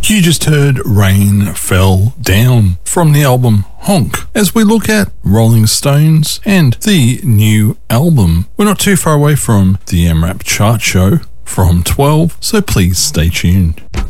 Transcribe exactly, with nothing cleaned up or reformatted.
You just heard Rain Fell Down from the album Honk as we look at Rolling Stones and the new album. We're not too far away from the M R A P chart show from twelve, so please stay tuned.